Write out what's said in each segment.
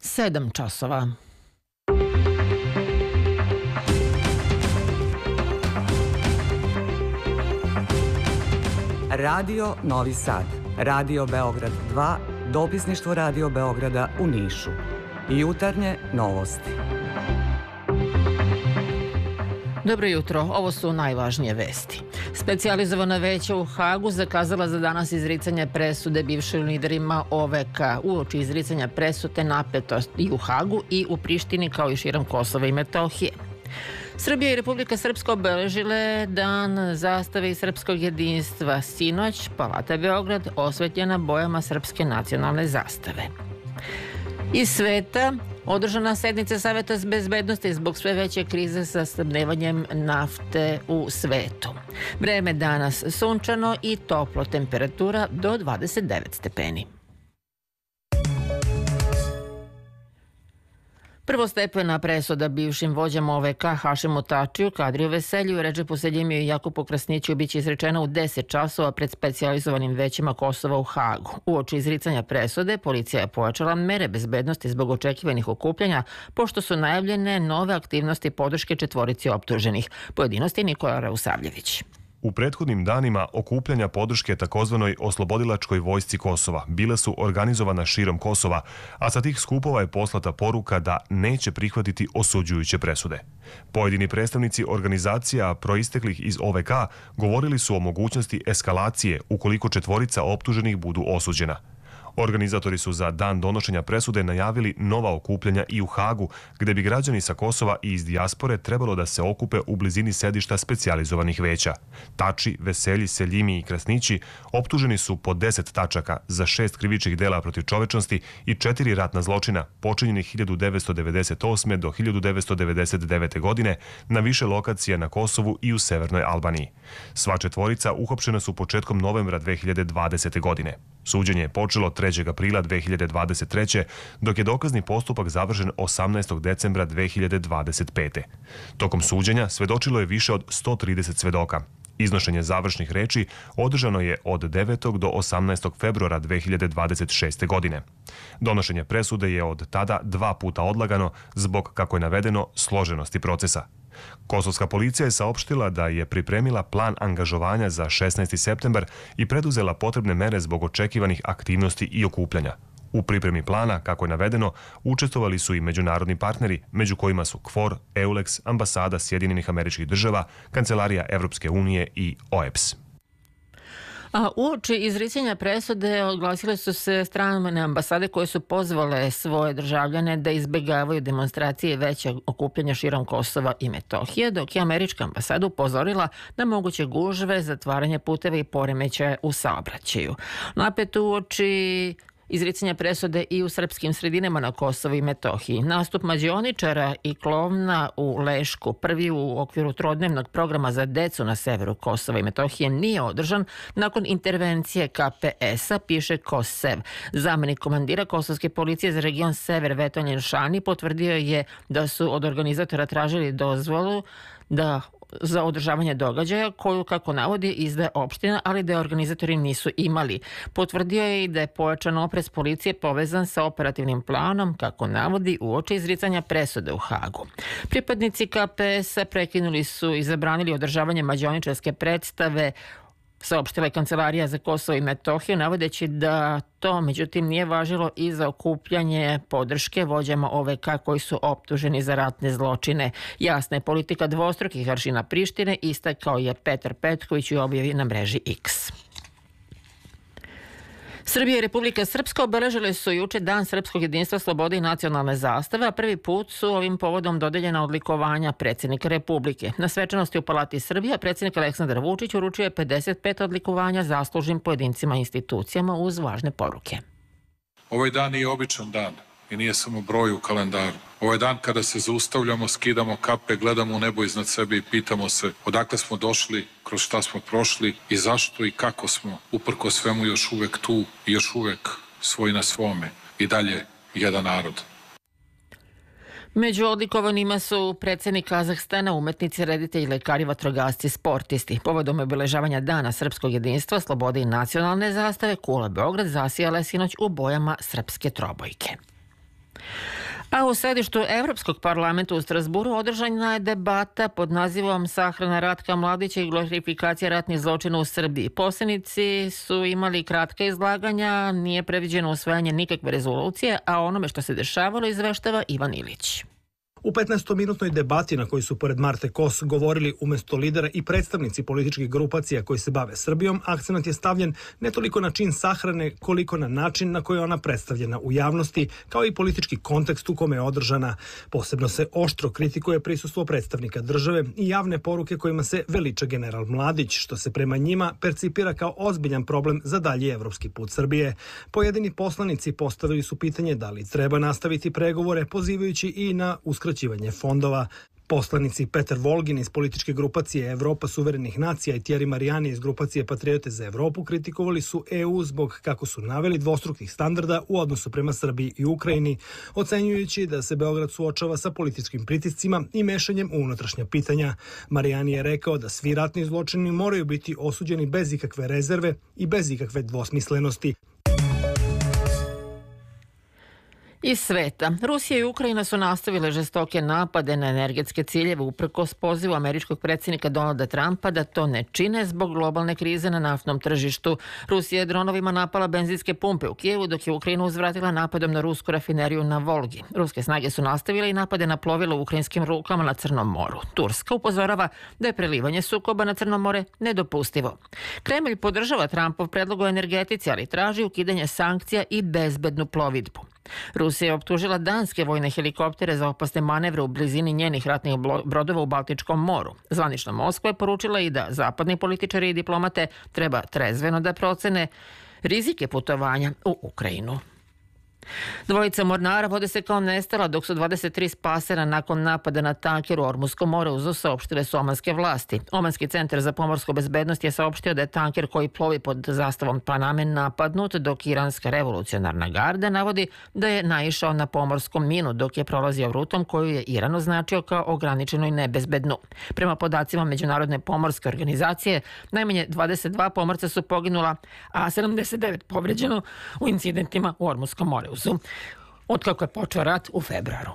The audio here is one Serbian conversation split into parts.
7 časova. Radio Novi Sad, Radio Beograd 2, dopisništvo Radio Beograda u Nišu. Jutarnje novosti. Dobro jutro, ovo su najvažnije vesti. Specijalizovana veća u Hagu zakazala za danas izricanje presude bivšim liderima OVK. Uoči izricanja presude napetost i u Hagu i u Prištini kao i širom Kosova i Metohije. Srbija i Republika Srpska obeležile Dan zastave i srpskog jedinstva. Sinoć Palata Beograd osvetljena bojama srpske nacionalne zastave. Iz sveta održana sednica Saveta bezbednosti zbog sve veće krize sa snabdevanjem nafte u svetu. Vreme danas sunčano i toplo, temperatura do 29 stepeni. Prvostepena presuda bivšim vođama OVK Hašimu Tačiju, Kadriju Veselju, Redžepu Seljimiju i Jakupu Krasniću biće izrečena u 10 časova pred specijalizovanim većima Kosova u Hagu. Uoči izricanja presude, policija je pojačala mere bezbednosti zbog očekivanih okupljanja, pošto su najavljene nove aktivnosti podrške četvorici optuženih. Pojedinosti Nikola Rausavljević. U prethodnim danima okupljanja podrške takozvanoj oslobodilačkoj vojsci Kosova bile su organizovana širom Kosova, a sa tih skupova je poslata poruka da neće prihvatiti osuđujuće presude. Pojedini predstavnici organizacija proisteklih iz OVK govorili su o mogućnosti eskalacije ukoliko četvorica optuženih budu osuđena. Organizatori su za dan donošenja presude najavili nova okupljanja i u Hagu, gde bi građani sa Kosova i iz dijaspore trebalo da se okupe u blizini sedišta specijalizovanih veća. Tači, Veselji, Seljimi i Krasnići optuženi su po 10 tačaka za 6 krivičnih dela protiv čovečnosti i 4 ratna zločina, počinjenih 1998. do 1999. godine na više lokacija na Kosovu i u Severnoj Albaniji. Sva četvorica uhapšena su početkom novembra 2020. godine. Suđenje je počelo 3. aprila 2023. dok je dokazni postupak završen 18. decembra 2025. Tokom suđenja svedočilo je više od 130 svedoka. Iznošenje završnih reči održano je od 9. do 18. februara 2026. godine. Donošenje presude je od tada 2 puta odlagano zbog, kako je navedeno, složenosti procesa. Kosovska policija je saopštila da je pripremila plan angažovanja za 16. septembar i preduzela potrebne mere zbog očekivanih aktivnosti i okupljanja. U pripremi plana, kako je navedeno, učestvovali su i međunarodni partneri, među kojima su KFOR, EULEX, Ambasada Sjedinjenih Američkih Država, Kancelarija Evropske unije i OEBS. A uoči izricanja presude oglasile su se strane ambasade koje su pozvale svoje državljane da izbegavaju demonstracije i veće okupljanja širom Kosova i Metohije, dok je američka ambasada upozorila na moguće gužve, zatvaranje puteva i poremećaja u saobraćaju. Napet uoči izricanja presude i u srpskim sredinama na Kosovu i Metohiji. Nastup mađioničara i klovna u Lešku, prvi u okviru trodnevnog programa za decu na severu Kosova i Metohije, nije održan nakon intervencije KPS-a, piše KOSEV. Zamenik komandira kosovske policije za region Sever Vetonjen Šani potvrdio je da su od organizatora tražili dozvolu za održavanje događaja koju, kako navodi, izdaje opština, ali da organizatori nisu imali. Potvrdio je i da je pojačan oprez policije povezan sa operativnim planom, kako navodi, uoči izricanja presude u Hagu. Pripadnici KPS-a prekinuli su i zabranili održavanje mađioničarske predstave, saopštila je Kancelarija za Kosovo i Metohiju, navodeći da to, međutim, nije važilo i za okupljanje podrške vođama OVK koji su optuženi za ratne zločine. Jasna je politika dvostrukih aršina Prištine, istakao je Petar Petković u objavi na mreži X. Srbija i Republika Srpska obeležile su juče Dan srpskog jedinstva, slobode i nacionalne zastave, a prvi put su ovim povodom dodeljena odlikovanja predsjednika Republike. Na svečanosti u Palati Srbija predsjednik Aleksandar Vučić uručio je 55 odlikovanja zaslužnim pojedincima i institucijama uz važne poruke. Ovaj dan nije običan dan i nije samo broj u kalendaru. Ovo je dan kada se zaustavljamo, skidamo kape, gledamo u nebo iznad sebe i pitamo se odakle smo došli, kroz šta smo prošli i zašto i kako smo, uprko svemu, još uvek tu i još uvek svoj na svome i dalje jedan narod. Među odlikovanima su predsjednik Kazahstana, umetnici, reditelji, lekari, vatrogasci, sportisti. Povodom obeležavanja Dana srpskog jedinstva, slobode i nacionalne zastave, kula Beograd zasijala je sinoć u bojama srpske trobojke. A u sedištu Evropskog parlamenta u Strasburu održana je debata pod nazivom Sahrana Ratka Mladića i glorifikacija ratnih zločina u Srbiji. Poslanici su imali kratka izlaganja, nije previđeno usvajanje nikakve rezolucije, a onome što se dešavalo izveštava Ivan Ilić. U 15-minutnoj debati na kojoj su pored Marte Kos govorili umjesto lidera i predstavnici političkih grupacija koji se bave Srbijom, akcenat je stavljen ne toliko na čin sahrane koliko na način na koji je ona predstavljena u javnosti, kao i politički kontekst u kome je održana. Posebno se oštro kritikuje prisustvo predstavnika države i javne poruke kojima se veliča general Mladić, što se prema njima percipira kao ozbiljan problem za dalji evropski put Srbije. Pojedini poslanici postavili su pitanje da li treba nastaviti pregovore, pozivajući i na uskraćivanje fondova. Poslanici Petar Volgin iz političke grupacije Evropa suverenih nacija i Thierry Mariani iz grupacije Patriote za Evropu kritikovali su EU zbog, kako su naveli, dvostrukih standarda u odnosu prema Srbiji i Ukrajini, ocenjujući da se Beograd suočava sa političkim pritiscima i mešanjem u unutrašnja pitanja. Mariani je rekao da svi ratni zločini moraju biti osuđeni bez ikakve rezerve i bez ikakve dvosmislenosti. Iz sveta. Rusija i Ukrajina su nastavile žestoke napade na energetske ciljeve uprkos pozivu američkog predsjednika Donalda Trumpa da to ne čine zbog globalne krize na naftnom tržištu. Rusija je dronovima napala benzinske pumpe u Kijevu, dok je Ukrajina uzvratila napadom na rusku rafineriju na Volgi. Ruske snage su nastavile i napade na plovilo u ukrajinskim rukama na Crnom moru. Turska upozorava da je prelivanje sukoba na Crno more nedopustivo. Kremlj podržava Trumpov predlog o energetici, ali traži ukidanje sankcija i bezbednu plovidbu. Rusija je optužila danske vojne helikoptere za opasne manevre u blizini njenih ratnih brodova u Baltičkom moru. Zvanična Moskva je poručila i da zapadni političari i diplomate treba trezveno da procene rizike putovanja u Ukrajinu. Dvojica mornara vode se kao nestala, dok su 23 spasena nakon napada na tanker u Ormuskom moru, saopštile su omanske vlasti. Omanski centar za pomorsku bezbednost je saopštio da je tanker koji plovi pod zastavom Paname napadnut, dok iranska revolucionarna garda navodi da je naišao na pomorsku minu dok je prolazio rutom koju je Iran označio kao ograničenu i nebezbednu. Prema podacima Međunarodne pomorske organizacije, najmanje 22 pomorca su poginula, a 79 povređeno u incidentima u Ormuskom moru. Otkako je počeo rat u februaru.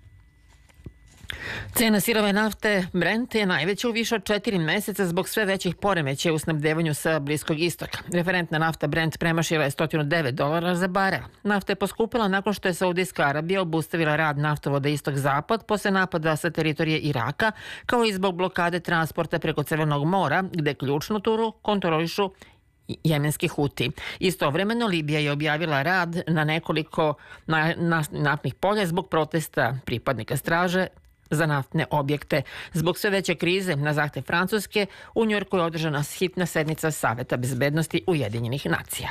Cena sirove nafte Brent je najveća u više od 4 meseca zbog sve većih poremećaja u snabdevanju sa Bliskog istoka. Referentna nafta Brent premašila je $109 za barel. Nafta je poskupila nakon što je Saudijska Arabija obustavila rad naftovoda Istok-Zapad posle napada sa teritorije Iraka, kao i zbog blokade transporta preko Crvenog mora, gde ključnu turu kontrolišu jemenski Huti. Istovremeno Libija je objavila rad na nekoliko naftnih polja zbog protesta pripadnika straže za naftne objekte. Zbog sve veće krize na zahtev Francuske, u Njujorku je održana hitna sednica Saveta bezbednosti Ujedinjenih nacija.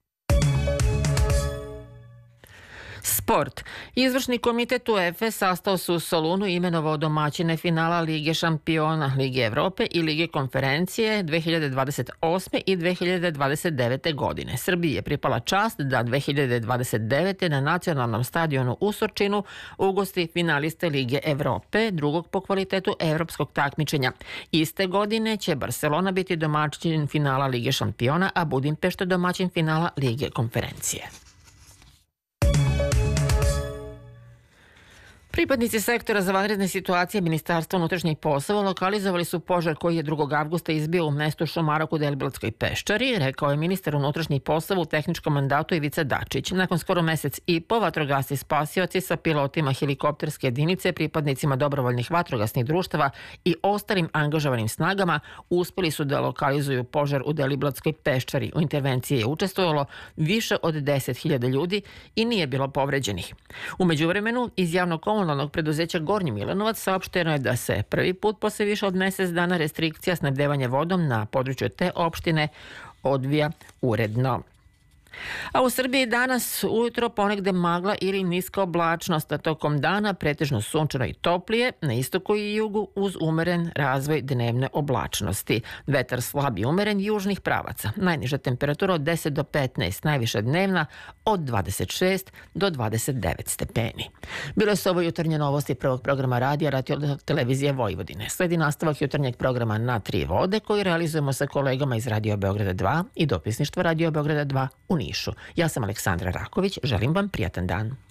Sport. Izvršni komitet UEFA sastao se u Solunu i imenovao domaćine finala Lige šampiona, Lige Evrope i Lige konferencije 2028. i 2029. godine. Srbiji je pripala čast da 2029. na nacionalnom stadionu u Surčinu ugosti finaliste Lige Evrope, drugog po kvalitetu evropskog takmičenja. Iste godine će Barcelona biti domaćin finala Lige šampiona, a Budimpešta domaćin finala Lige konferencije. Pripadnici sektora za vanredne situacije Ministarstva unutrašnjih poslova lokalizovali su požar koji je 2. avgusta izbio u mestu Šumarok u Deliblatskoj Peščari, rekao je ministar unutrašnjih poslova u tehničkom mandatu Ivica Dačić. Nakon skoro mesec i po, vatrogasci spasioci sa pilotima helikopterske jedinice, pripadnicima dobrovoljnih vatrogasnih društava i ostalim angažovanim snagama uspeli su da lokalizuju požar u Deliblatskoj Peščari. U intervenciji je učestvovalo više od 10.000 ljudi i nije bilo povređenih. U međuvremenu, iz javnog komunalnog preduzeća Gornji Milanovac saopšteno je da se prvi put posle više od mesec dana restrikcija snabdevanja vodom na području te opštine odvija uredno. A u Srbiji danas ujutro ponegde magla ili niska oblačnost, a tokom dana pretežno sunčano i toplije, na istoku i jugu uz umeren razvoj dnevne oblačnosti. Vetar slab i umeren južnih pravaca. Najniža temperatura od 10 do 15, najviša dnevna od 26 do 29 stepeni. Bile su ovo jutarnje novosti prvog programa radija Radio televizije Vojvodine. Sledi nastavak jutarnjeg programa Na tri vode koji realizujemo sa kolegama iz Radio Beograda 2 i dopisništva Radio Beograda 2 u Nišu. Ja sam Aleksandra Raković, želim vam prijatan dan.